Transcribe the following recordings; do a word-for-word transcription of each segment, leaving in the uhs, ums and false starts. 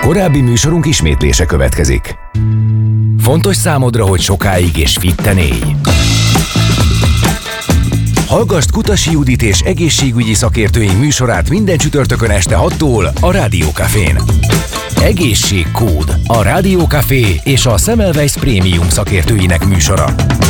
Korábbi műsorunk ismétlése következik. Fontos számodra, hogy sokáig és fitten élj? Hallgasd Kutasi Judit és egészségügyi szakértőink műsorát minden csütörtökön este hattól a Rádió Cafén. Egészségkód, a Rádió Café és a Semmelweis Prémium szakértőinek műsora.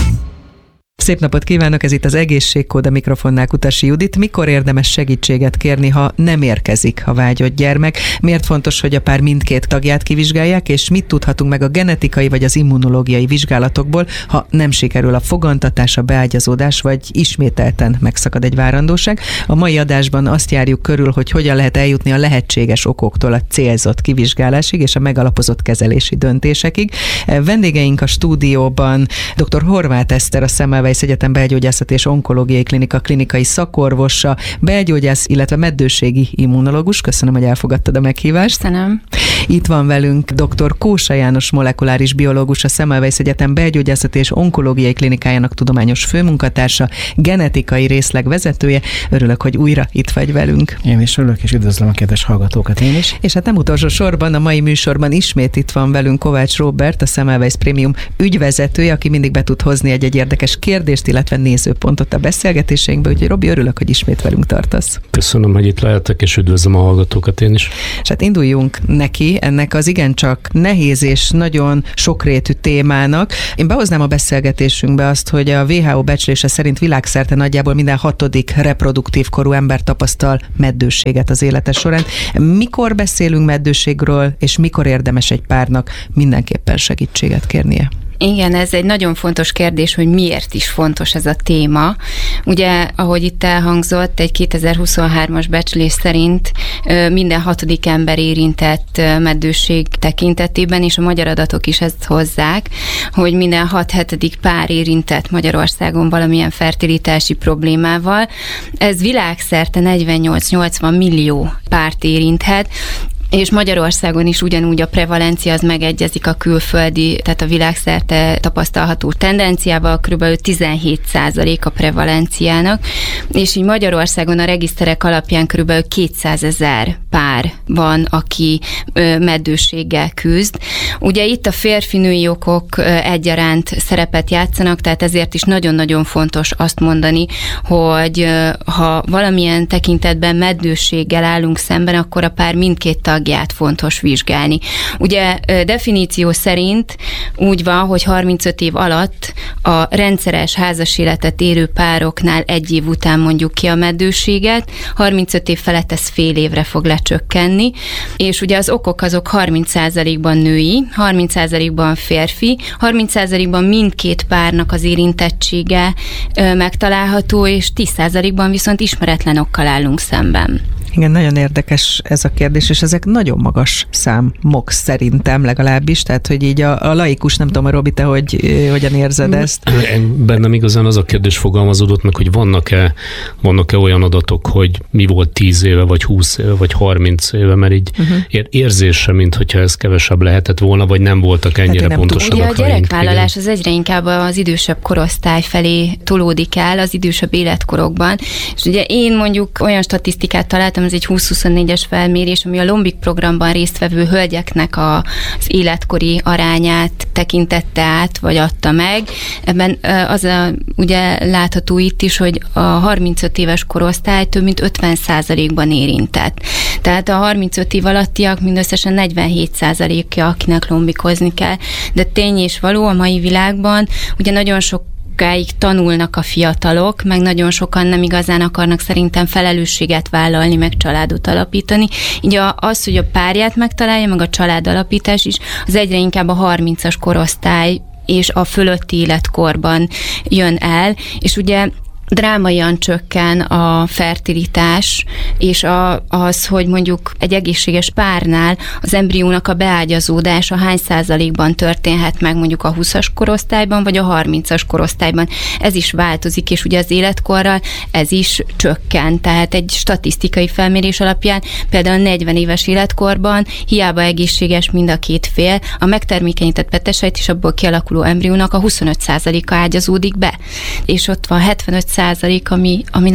Szép napot kívánok, ez itt az Egészségkód, a mikrofonnál Kutasi Judit. Mikor érdemes segítséget kérni, ha nem érkezik a vágyott gyermek? Miért fontos, hogy a pár mindkét tagját kivizsgálják, és mit tudhatunk meg a genetikai vagy az immunológiai vizsgálatokból, ha nem sikerül a fogantatás, a beágyazódás, vagy ismételten megszakad egy várandóság? A mai adásban azt járjuk körül, hogy hogyan lehet eljutni a lehetséges okoktól a célzott kivizsgálásig és a megalapozott kezelési döntésekig. Vendégeink a stúdióban dr. Horváth Eszter, a Semmelweis Egyetem Belgyógyászati és Onkológiai Klinika klinikai szakorvosa, belgyógyász, illetve meddőségi immunológus. Köszönöm, hogy elfogadtad a meghívást. Köszönöm. Itt van velünk dr. Kósa János molekuláris biológus, a Semmelweis Egyetem Belgyógyászati és Onkológiai Klinikájának tudományos főmunkatársa, genetikai részleg vezetője. Örülök, hogy újra itt vagy velünk. Én is örülök, és üdvözlöm a kedves hallgatókat én is. És hát nem utolsó sorban a mai műsorban ismét itt van velünk Kovács Róbert, a Semmelweis Prémium ügyvezetője, aki mindig be tud hozni egy-egy érdekes kérdést, illetve nézőpontot a beszélgetéseinkbe, úgyhogy Robi, örülök, hogy ismét velünk tartasz. Köszönöm, hogy itt lehetek, és üdvözlöm a hallgatókat én is. És hát induljunk neki ennek az igencsak nehéz és nagyon sokrétű témának. Én behoznám a beszélgetésünkbe azt, hogy a dupla vé há ó becslése szerint világszerte nagyjából minden hatodik reproduktív korú ember tapasztal meddőséget az élete során. Mikor beszélünk meddőségről, és mikor érdemes egy párnak mindenképpen segítséget kérnie? Igen, ez egy nagyon fontos kérdés, hogy miért is fontos ez a téma. Ugye, ahogy itt elhangzott, egy kétezer-huszonhármas becslés szerint minden hatodik ember érintett meddőség tekintetében, és a magyar adatok is ezt hozzák, hogy minden hat-hetedik pár érintett Magyarországon valamilyen fertilitási problémával. Ez világszerte negyvennyolc-nyolcvan millió párt érinthet, és Magyarországon is ugyanúgy a prevalencia az megegyezik a külföldi, tehát a világszerte tapasztalható tendenciával, kb. tizenhét százalék a prevalenciának, és így Magyarországon a regiszterek alapján kb. kétszázezer pár van, aki meddőséggel küzd. Ugye itt a férfi-női okok egyaránt szerepet játszanak, tehát ezért is nagyon-nagyon fontos azt mondani, hogy ha valamilyen tekintetben meddőséggel állunk szemben, akkor a pár mindkét tagját fontos vizsgálni. Ugye definíció szerint úgy van, hogy harmincöt év alatt a rendszeres házas életet élő pároknál egy év után mondjuk ki a meddőséget, harmincöt év felett ez fél évre fog lecsökkenni, és ugye az okok azok harminc százalékban női, harminc százalékban férfi, harminc százalékban mindkét párnak az érintettsége megtalálható, és tíz százalékban viszont ismeretlen okkal állunk szemben. Igen, nagyon érdekes ez a kérdés, és ezek nagyon magas számok szerintem legalábbis, tehát hogy így a, a laikus, nem tudom, a Robi, te hogy, hogyan érzed ezt? Bennem igazán az a kérdés fogalmazódott meg, hogy vannak-e, vannak-e olyan adatok, hogy mi volt tíz éve, vagy húsz éve, vagy harminc éve, mert így uh-huh. érzése, mint hogyha ez kevesebb lehetett volna, vagy nem voltak ennyire nem pontosabbak. Ugye a gyerekvállalás az egyre inkább az idősebb korosztály felé tolódik el, az idősebb életkorokban, és ugye én mondjuk olyan statisztikát találtam, ez egy húsz-huszonnégyes felmérés, ami a Lombik programban résztvevő hölgyeknek a, az életkori arányát tekintette át, vagy adta meg. Ebben az a, ugye látható itt is, hogy a harmincöt éves korosztály több mint ötven százalékban érintett. Tehát a harmincöt év alattiak mindösszesen negyvenhét százalékja, akinek lombikozni kell. De tény és való a mai világban, ugye nagyon sok sokáig tanulnak a fiatalok, meg nagyon sokan nem igazán akarnak szerintem felelősséget vállalni, meg családot alapítani. Így az, hogy a párját megtalálja, meg a családalapítás is, az egyre inkább a harmincas korosztály és a fölötti életkorban jön el, és ugye drámaian csökken a fertilitás, és a, az, hogy mondjuk egy egészséges párnál az embriónak a beágyazódása hány százalékban történhet meg mondjuk a húszas korosztályban, vagy a harmincas korosztályban. Ez is változik, és ugye az életkorral ez is csökken. Tehát egy statisztikai felmérés alapján például negyven éves életkorban hiába egészséges mind a két fél, a megtermékenyített petesejt és abból kialakuló embriónak a huszonöt százaléka ágyazódik be. És ott van hetvenöt százalék, ami, ami nem.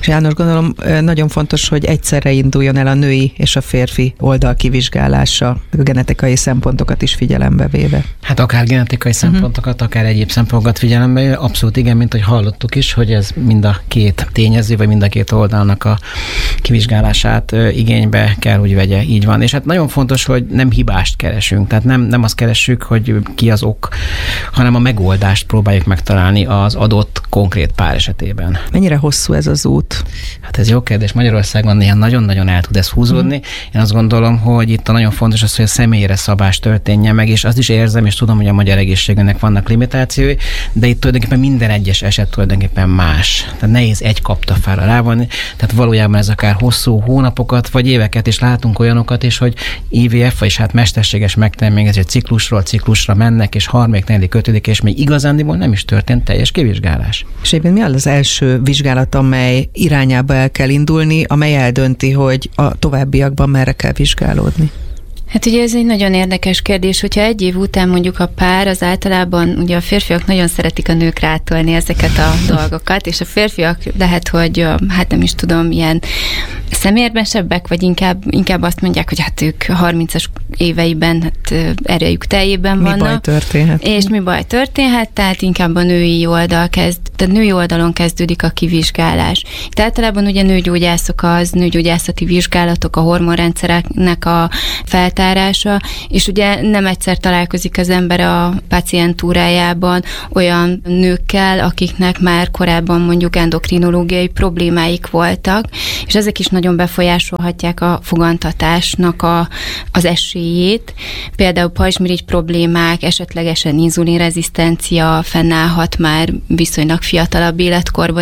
És János, gondolom nagyon fontos, hogy egyszerre induljon el a női és a férfi oldal kivizsgálása, a genetikai szempontokat is figyelembe véve. Hát akár genetikai szempontokat, uh-huh. akár egyéb szempontokat figyelembe véve, abszolút igen, mint hogy hallottuk is, hogy ez mind a két tényező, vagy mind a két oldalnak a kivizsgálását igénybe kell, hogy vegye, így van. És hát nagyon fontos, hogy nem hibást keresünk, tehát nem, nem azt keressük, hogy ki az ok, hanem a megoldást próbáljuk megtalálni az adott konkrét pár esetében. Mennyire hosszú ez az út? Hát ez jó kérdés. Magyarországon néha nagyon-nagyon el tud ez húzódni. Mm. Én azt gondolom, hogy itt a nagyon fontos az, hogy a személyre szabás történjen meg, és azt is érzem, és tudom, hogy a magyar egészségügynek vannak limitációi, de itt tulajdonképpen minden egyes eset tulajdonképpen más. Tehát nehéz egy kaptafára rávonni, tehát valójában ez akár hosszú hónapokat, vagy éveket is látunk olyanokat is, hogy I V F, vagyis hát mesterséges megtermékezés ciklusról ciklusra mennek, és harmadik, negyedik, ötödik, és még igazándiból nem is történt teljes kivizsgálás. És éppen mi az első vizsgálat, amely irányába el kell indulni, amely eldönti, hogy a továbbiakban merre kell vizsgálódni? Hát ugye ez egy nagyon érdekes kérdés, hogyha egy év után mondjuk a pár, az általában ugye a férfiak nagyon szeretik a nőkre átolni ezeket a dolgokat, és a férfiak lehet, hogy hát nem is tudom, ilyen szemérmesebbek, vagy inkább, inkább azt mondják, hogy hát ők harmincas éveiben, hát erejük teljében vannak. Mi baj történhet? És mi baj történhet, tehát inkább a női oldal kezd, tehát női oldalon kezdődik a kivizsgálás. Itt általában ugye nőgyógyászok az, nőgyógyászati vizsgálatok, a hormonrendszereknek a feltárása, és ugye nem egyszer találkozik az ember a pácientúrájában olyan nőkkel, akiknek már korábban mondjuk endokrinológiai problémáik voltak, és ezek is nagyon befolyásolhatják a fogantatásnak a, az esélyét. Például pajzsmirigy problémák, esetlegesen inzulinrezisztencia fennállhat már viszonylag fiatalabb életkorban